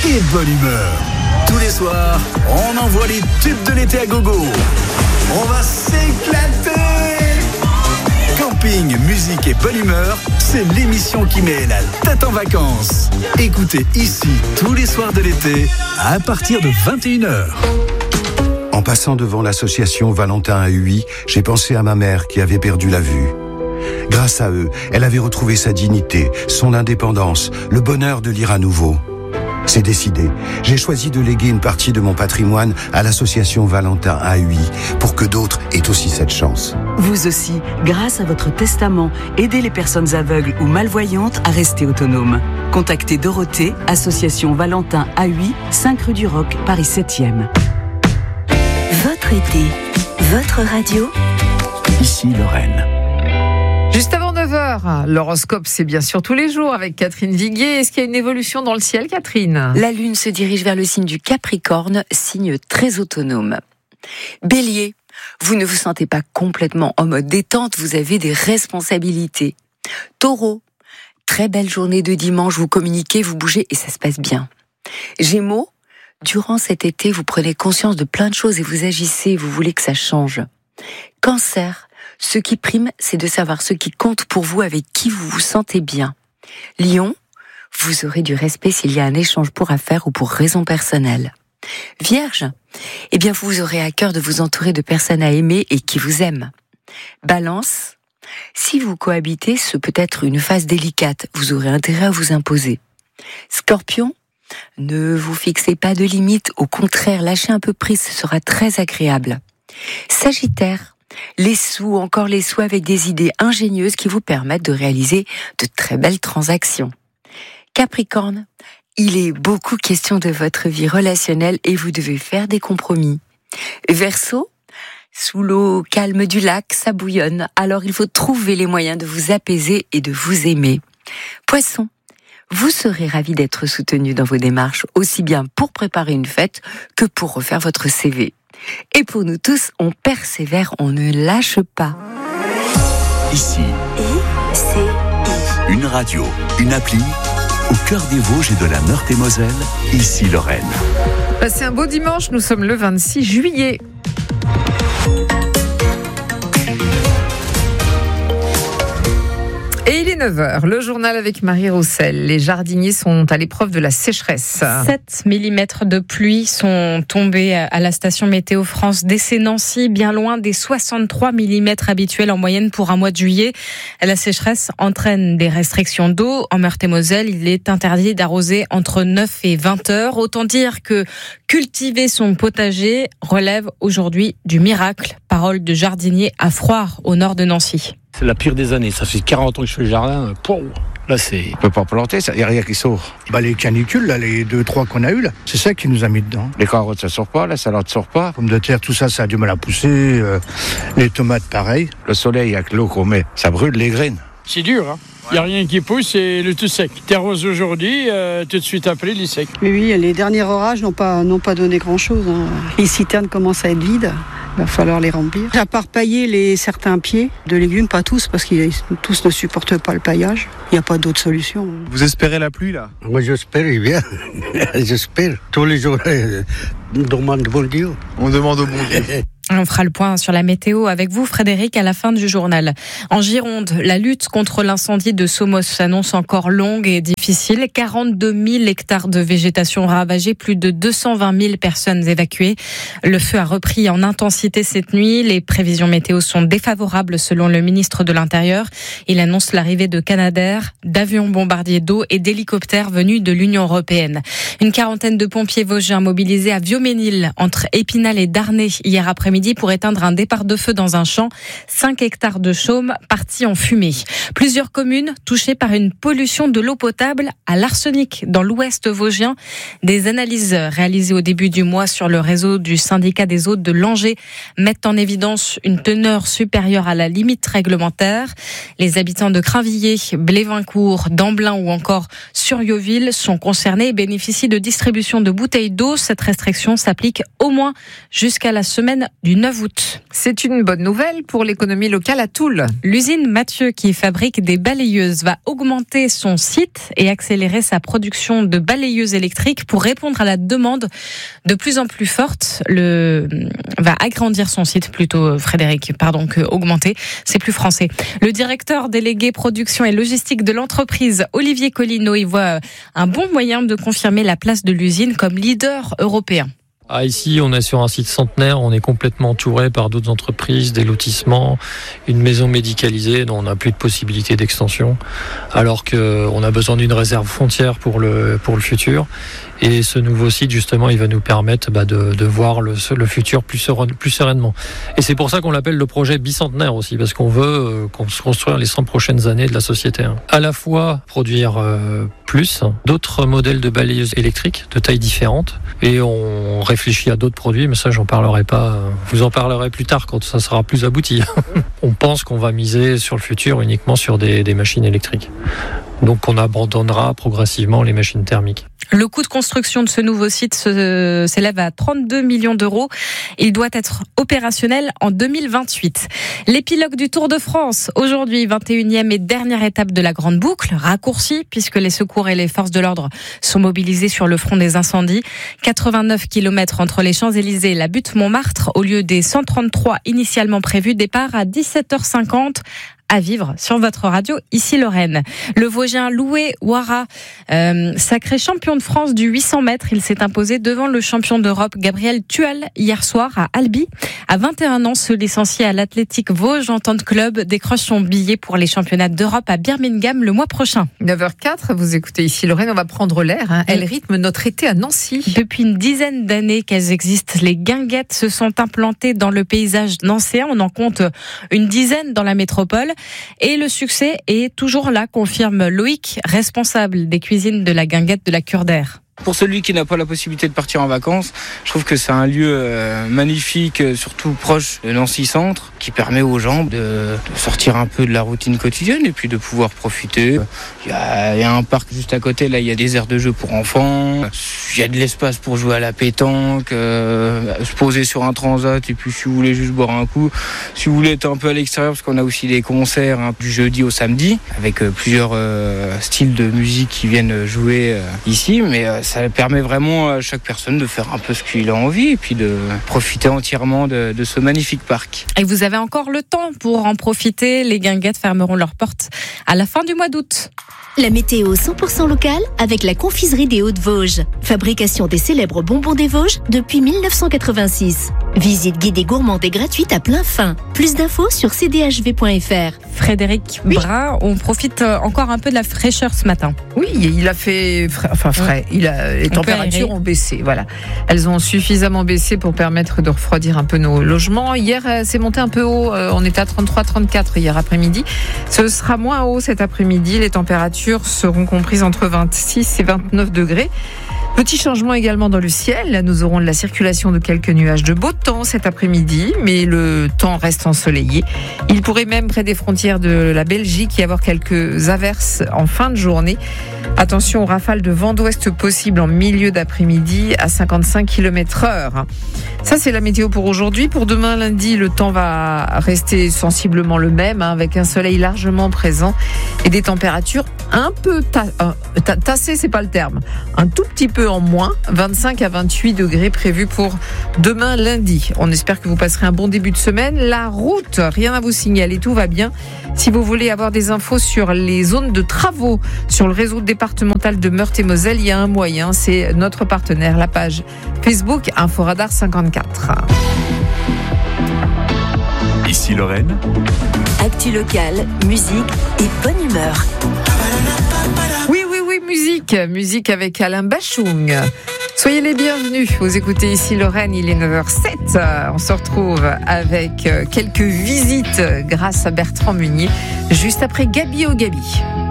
et bonne humeur. Tous les soirs, on envoie les tubes de l'été à gogo. On va s'éclater. Camping, musique et bonne humeur, c'est l'émission qui met la tête en vacances. Écoutez ici tous les soirs de l'été à partir de 21h. En passant devant l'association Valentin à Huy, j'ai pensé à ma mère qui avait perdu la vue. Grâce à eux, elle avait retrouvé sa dignité, son indépendance, le bonheur de lire à nouveau. C'est décidé. J'ai choisi de léguer une partie de mon patrimoine à l'association Valentin à Huy pour que d'autres aient aussi cette chance. Vous aussi, grâce à votre testament, aidez les personnes aveugles ou malvoyantes à rester autonomes. Contactez Dorothée, association Valentin à Huy, 5 rue du Roc, Paris 7e. Votre été, votre radio. Ici Lorraine. Juste avant 9h, l'horoscope, c'est bien sûr tous les jours avec Catherine Viguier. Est-ce qu'il y a une évolution dans le ciel, Catherine ? La Lune se dirige vers le signe du Capricorne, signe très autonome. Bélier, vous ne vous sentez pas complètement en mode détente, vous avez des responsabilités. Taureau, très belle journée de dimanche, vous communiquez, vous bougez et ça se passe bien. Gémeaux, durant cet été, vous prenez conscience de plein de choses et vous agissez, vous voulez que ça change. Cancer, ce qui prime, c'est de savoir ce qui compte pour vous, avec qui vous vous sentez bien. Lion, vous aurez du respect s'il y a un échange pour affaires ou pour raison personnelle. Vierge, eh bien vous aurez à cœur de vous entourer de personnes à aimer et qui vous aiment. Balance, si vous cohabitez, ce peut être une phase délicate, vous aurez intérêt à vous imposer. Scorpion, ne vous fixez pas de limites, au contraire, lâchez un peu prise, ce sera très agréable. Sagittaire, les sous, encore les sous avec des idées ingénieuses qui vous permettent de réaliser de très belles transactions. Capricorne, il est beaucoup question de votre vie relationnelle et vous devez faire des compromis. Verseau, sous l'eau calme du lac, ça bouillonne, alors il faut trouver les moyens de vous apaiser et de vous aimer. Poisson, vous serez ravi d'être soutenu dans vos démarches, aussi bien pour préparer une fête que pour refaire votre CV. Et pour nous tous, on persévère, on ne lâche pas. Ici, ICI. une radio, une appli, au cœur des Vosges et de la Meurthe-et-Moselle, ici Lorraine. C'est un beau dimanche, nous sommes le 26 juillet. Et il est 9h, le journal avec Marie Roussel. Les jardiniers sont à l'épreuve de la sécheresse. 7 mm de pluie sont tombés à la station Météo France d'Essé-Nancy, bien loin des 63 mm habituels en moyenne pour un mois de juillet. La sécheresse entraîne des restrictions d'eau. En Meurthe-et-Moselle, il est interdit d'arroser entre 9 et 20 heures. Autant dire que cultiver son potager relève aujourd'hui du miracle. Parole de jardinier à Froire, au nord de Nancy. C'est la pire des années, ça fait 40 ans que je fais le jardin, là c'est... On peut pas planter, il n'y a rien qui sort. Les canicules, là, les 2-3 qu'on a eu là, c'est ça qui nous a mis dedans. Les carottes ça sort pas, la salade sort pas. Pommes de terre, tout ça, ça a du mal à pousser, les tomates pareil. Le soleil avec l'eau qu'on met, ça brûle les graines. C'est dur, hein. Il n'y a rien qui pousse, c'est le tout sec. T'arroses aujourd'hui, tout de suite après, il est sec. Oui, les derniers orages n'ont pas donné grand-chose. Les citernes commencent à être vides. Il va falloir les remplir. À part pailler certains pieds de légumes, pas tous, parce qu'ils tous ne supportent pas le paillage. Il n'y a pas d'autre solution. Vous espérez la pluie, là ? Moi, j'espère, il vient. J'espère. Tous les jours, on demande au bon Dieu. On demande au bon Dieu. On fera le point sur la météo avec vous, Frédéric, à la fin du journal. En Gironde, la lutte contre l'incendie de Somos s'annonce encore longue et difficile. 42 000 hectares de végétation ravagés, plus de 220 000 personnes évacuées. Le feu a repris en intensité cette nuit. Les prévisions météo sont défavorables selon le ministre de l'Intérieur. Il annonce l'arrivée de Canadair, d'avions bombardiers d'eau et d'hélicoptères venus de l'Union européenne. Une quarantaine de pompiers vosgiens mobilisés à Viauménil, entre Épinal et Darney, hier après-midi, pour éteindre un départ de feu dans un champ. 5 hectares de chaume partis en fumée. Plusieurs communes touchées par une pollution de l'eau potable à l'arsenic dans l'ouest vosgien. Des analyses réalisées au début du mois sur le réseau du syndicat des eaux de Langeais mettent en évidence une teneur supérieure à la limite réglementaire. Les habitants de Crainvilliers, Blévincourt, d'Amblin ou encore Surieuville sont concernés et bénéficient de distribution de bouteilles d'eau. Cette restriction s'applique au moins jusqu'à la semaine du du 9 août. C'est une bonne nouvelle pour l'économie locale à Toul. L'usine Mathieu, qui fabrique des balayeuses, va augmenter son site et accélérer sa production de balayeuses électriques pour répondre à la demande de plus en plus forte. Va agrandir son site plutôt, Frédéric, que augmenter, c'est plus français. Le directeur délégué production et logistique de l'entreprise, Olivier Collineau, y voit un bon moyen de confirmer la place de l'usine comme leader européen. Ici, on est sur un site centenaire, on est complètement entouré par d'autres entreprises, des lotissements, une maison médicalisée dont on n'a plus de possibilité d'extension, alors qu'on a besoin d'une réserve frontière pour le futur. Et ce nouveau site, justement, il va nous permettre de voir le futur plus sereinement. Et c'est pour ça qu'on l'appelle le projet bicentenaire aussi, parce qu'on veut construire les 100 prochaines années de la société. À la fois produire plus, d'autres modèles de balayeuses électriques de tailles différentes, et on réfléchit à d'autres produits, mais ça, j'en parlerai pas. Je vous en parlerai plus tard quand ça sera plus abouti. On pense qu'on va miser sur le futur uniquement sur des machines électriques. Donc on abandonnera progressivement les machines thermiques. Le coût de construction de ce nouveau site s'élève à 32 millions d'euros. Il doit être opérationnel en 2028. L'épilogue du Tour de France. Aujourd'hui, 21e et dernière étape de la Grande Boucle, raccourcie puisque les secours et les forces de l'ordre sont mobilisés sur le front des incendies. 89 km entre les Champs-Élysées et la butte Montmartre au lieu des 133 initialement prévus. Départ à 17h50. À vivre sur votre radio, ici Lorraine. Le Vosgien Loué Ouara, sacré champion de France du 800 mètres, il s'est imposé devant le champion d'Europe Gabriel Tual hier soir à Albi. À 21 ans, ce licencié à l'Athletic Vosges Entente Club décroche son billet pour les championnats d'Europe à Birmingham le mois prochain. 9h04, vous écoutez ici Lorraine, on va prendre l'air. Elle rythme notre été à Nancy. Depuis une dizaine d'années qu'elles existent, les guinguettes se sont implantées dans le paysage nancéen. On en compte une dizaine dans la métropole. Et le succès est toujours là, confirme Loïc, responsable des cuisines de la guinguette de la Cure d'Air. Pour celui qui n'a pas la possibilité de partir en vacances, je trouve que c'est un lieu magnifique, surtout proche de Nancy Centre, qui permet aux gens de sortir un peu de la routine quotidienne et puis de pouvoir profiter. Il y a un parc juste à côté, là il y a des aires de jeu pour enfants, il y a de l'espace pour jouer à la pétanque, se poser sur un transat et puis si vous voulez juste boire un coup, si vous voulez être un peu à l'extérieur, parce qu'on a aussi des concerts du jeudi au samedi, avec plusieurs styles de musique qui viennent jouer ici, mais ça permet vraiment à chaque personne de faire un peu ce qu'il a envie et puis de profiter entièrement de ce magnifique parc. Et vous avez encore le temps pour en profiter. Les guinguettes fermeront leurs portes à la fin du mois d'août. La météo 100% locale avec la confiserie des Hauts-de-Vosges. Fabrication des célèbres bonbons des Vosges depuis 1986. Visite guidée gourmande et gratuite à plein fin. Plus d'infos sur cdhv.fr. Frédéric Brun, on profite encore un peu de la fraîcheur ce matin. Oui, il a fait frais. Les températures ont baissé. Voilà. Elles ont suffisamment baissé pour permettre de refroidir un peu nos logements. Hier, c'est monté un peu haut. On était à 33-34 hier après-midi. Ce sera moins haut cet après-midi. Les températures seront comprises entre 26 et 29 degrés. Petit changement également dans le ciel. Nous aurons de la circulation de quelques nuages de beau temps cet après-midi, mais le temps reste ensoleillé. Il pourrait même, près des frontières de la Belgique, y avoir quelques averses en fin de journée. Attention aux rafales de vent d'ouest possibles en milieu d'après-midi à 55 km/h. Ça, c'est la météo pour aujourd'hui. Pour demain, lundi, le temps va rester sensiblement le même, avec un soleil largement présent et des températures un peu tassées, c'est pas le terme. Un tout petit peu en moins, 25 à 28 degrés prévus pour demain lundi. On espère que vous passerez un bon début de semaine. La route, rien à vous signaler, tout va bien. Si vous voulez avoir des infos sur les zones de travaux sur le réseau départemental de Meurthe-et-Moselle, il y a un moyen, c'est notre partenaire, la page Facebook Inforadar 54. Ici Lorraine. Actu locale, musique et bonne humeur. Oui, musique avec Alain Bachung. Soyez les bienvenus, vous écoutez ici Lorraine, il est 9h07. On se retrouve avec quelques visites grâce à Bertrand Meunier, juste après Gabi au Gabi.